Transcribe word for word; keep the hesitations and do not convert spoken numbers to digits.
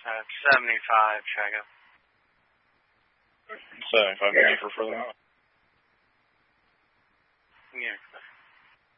Uh, seventy-five, check it. seventy-five, yeah, for further. Yeah.